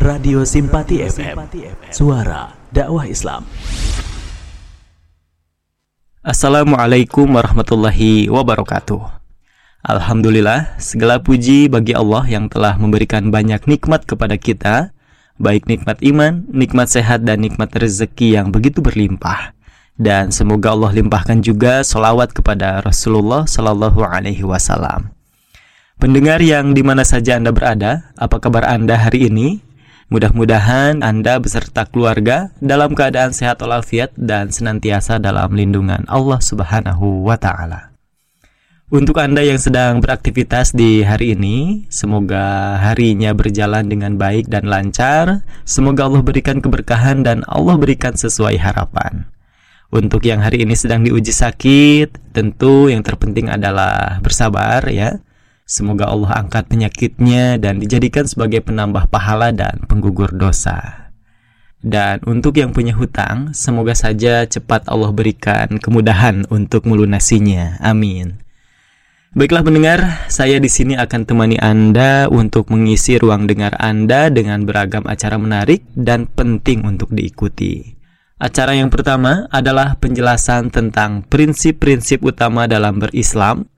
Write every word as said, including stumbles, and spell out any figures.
Radio Simpati F M, suara dakwah Islam. Assalamualaikum warahmatullahi wabarakatuh. Alhamdulillah, segala puji bagi Allah yang telah memberikan banyak nikmat kepada kita, baik nikmat iman, nikmat sehat, dan nikmat rezeki yang begitu berlimpah. Dan semoga Allah limpahkan juga sholawat kepada Rasulullah Sallallahu Alaihi Wasallam. Pendengar yang dimana saja Anda berada, apa kabar Anda hari ini? Mudah-mudahan Anda beserta keluarga dalam keadaan sehat walafiat dan senantiasa dalam lindungan Allah Subhanahu wa Ta'ala. Untuk Anda yang sedang beraktivitas di hari ini, semoga harinya berjalan dengan baik dan lancar. Semoga Allah berikan keberkahan dan Allah berikan sesuai harapan. Untuk yang hari ini sedang diuji sakit, tentu yang terpenting adalah bersabar ya. Semoga Allah angkat penyakitnya dan dijadikan sebagai penambah pahala dan penggugur dosa. Dan untuk yang punya hutang, semoga saja cepat Allah berikan kemudahan untuk melunasinya. Amin. Baiklah pendengar, saya di sini akan temani Anda untuk mengisi ruang dengar Anda dengan beragam acara menarik dan penting untuk diikuti. Acara yang pertama adalah penjelasan tentang prinsip-prinsip utama dalam berislam,